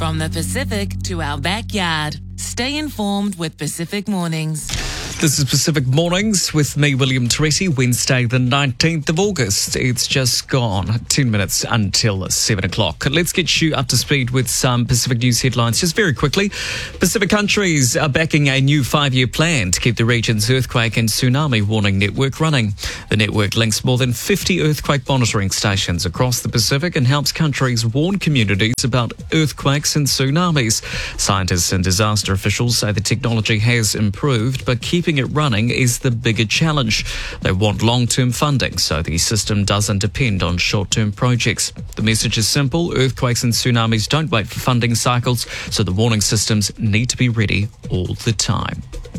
From the Pacific to our backyard. Stay informed with Pacific Mornings. This is Pacific Mornings with me, William Toretti, Wednesday the 19th of August. It's just gone 10 minutes until 7 o'clock. Let's get you up to speed with some Pacific news headlines just very quickly. Pacific countries are backing a new 5-year plan to keep the region's earthquake and tsunami warning network running. The network links more than 50 earthquake monitoring stations across the Pacific and helps countries warn communities about earthquakes and tsunamis. Scientists and disaster officials say the technology has improved, but keeping it running is the bigger challenge. They want long-term funding so the system doesn't depend on short-term projects. The message is simple: earthquakes and tsunamis don't wait for funding cycles, so the warning systems need to be ready all the time.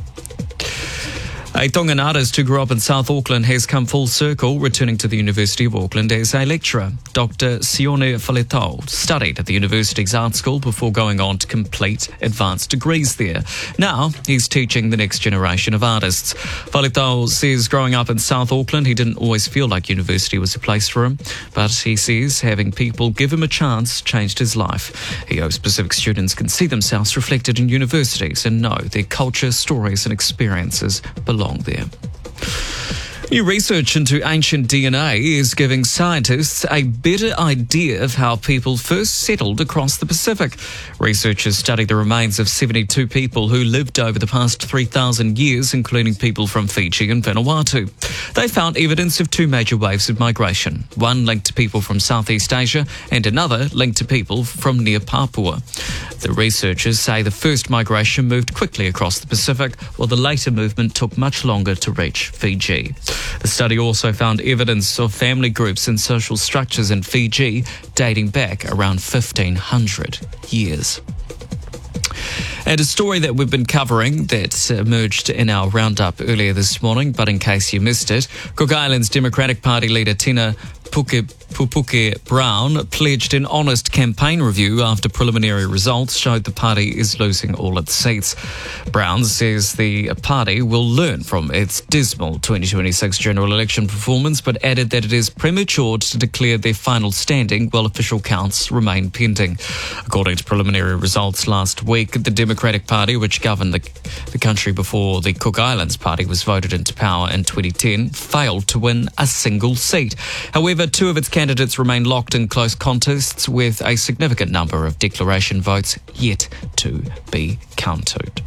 A Tongan artist who grew up in South Auckland has come full circle, returning to the University of Auckland as a lecturer. Dr. Sione Faletau studied at the university's art school before going on to complete advanced degrees there. Now he's teaching the next generation of artists. Faletau says growing up in South Auckland, he didn't always feel like university was a place for him, but he says having people give him a chance changed his life. He hopes Pacific students can see themselves reflected in universities and know their culture, stories and experiences belong there. New research into ancient DNA is giving scientists a better idea of how people first settled across the Pacific. Researchers studied the remains of 72 people who lived over the past 3,000 years, including people from Fiji and Vanuatu. They found evidence of two major waves of migration, one linked to people from Southeast Asia and another linked to people from near Papua. The researchers say the first migration moved quickly across the Pacific, while the later movement took much longer to reach Fiji. The study also found evidence of family groups and social structures in Fiji dating back around 1,500 years. And a story that we've been covering that emerged in our roundup earlier this morning, but in case you missed it, Cook Islands Democratic Party leader Tina Pupuke Brown pledged an honest campaign review after preliminary results showed the party is losing all its seats. Brown says the party will learn from its dismal 2026 general election performance, but added that it is premature to declare their final standing while official counts remain pending. According to preliminary results last week, the Democratic Party, which governed the country before the Cook Islands Party was voted into power in 2010, failed to win a single seat. However, two of its candidates remain locked in close contests, with a significant number of declaration votes yet to be counted.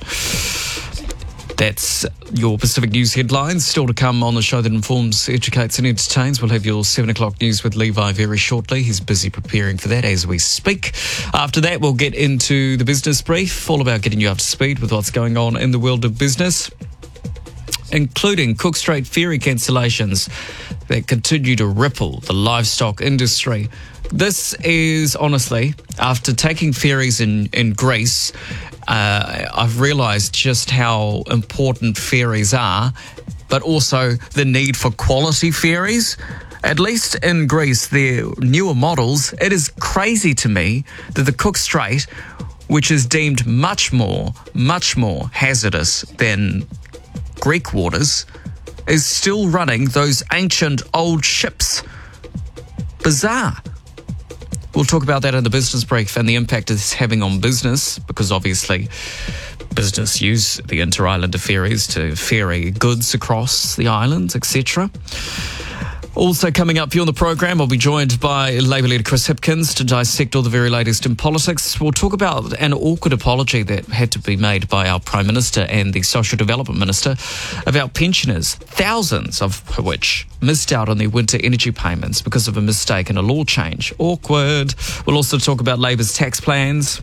That's your Pacific News headlines. Still to come on the show that informs, educates and entertains. We'll have your 7 o'clock news with Levi very shortly. He's busy preparing for that as we speak. After that, we'll get into the business brief, all about getting you up to speed with what's going on in the world of business, including Cook Strait ferry cancellations that continue to ripple the livestock industry. This is honestly, after taking ferries in Greece, I've realised just how important ferries are, but also the need for quality ferries. At least in Greece, their newer models, it is crazy to me that the Cook Strait, which is deemed much more hazardous than Greek waters, is still running those ancient old ships. Bizarre. We'll talk about that in the business brief and the impact it's having on business, because obviously business use the inter-islander ferries to ferry goods across the islands, etc. Also coming up here on the program, I'll be joined by Labour leader Chris Hipkins to dissect all the very latest in politics. We'll talk about an awkward apology that had to be made by our Prime Minister and the Social Development Minister about pensioners, thousands of which missed out on their winter energy payments because of a mistake in a law change. Awkward. We'll also talk about Labour's tax plans.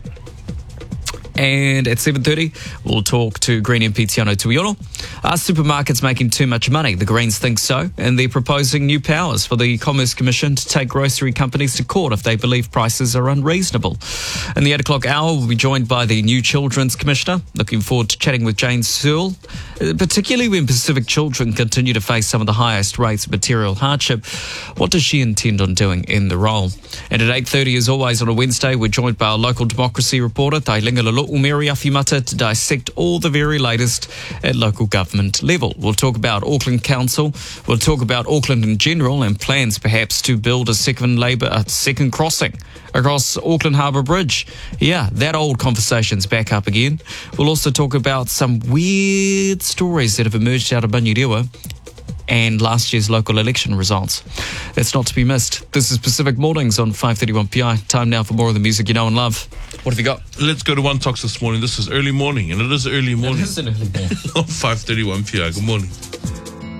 And at 7:30, we'll talk to Green MP Tiano Tuiono. Are supermarkets making too much money? The Greens think so, and they're proposing new powers for the Commerce Commission to take grocery companies to court if they believe prices are unreasonable. In the 8 o'clock hour, we'll be joined by the new Children's Commissioner. Looking forward to chatting with Jane Searle particularly when Pacific children continue to face some of the highest rates of material hardship. What does she intend on doing in the role? And at 8:30, as always on a Wednesday, we're joined by our local democracy reporter, Tailinga Lalo'u Mary Awhimata, to dissect all the very latest at local government level. We'll talk about Auckland Council, we'll talk about Auckland in general and plans perhaps to build a second crossing across Auckland Harbour Bridge. Yeah, that old conversation's back up again. We'll also talk about some weird stories that have emerged out of Banyirewa and last year's local election results. That's not to be missed. This is Pacific Mornings on 531 PI. Time now for more of the music you know and love. What have you got? Let's go to One Talks this morning. This is early morning, and it is early morning. It is an early morning. On 531 PI. Good morning.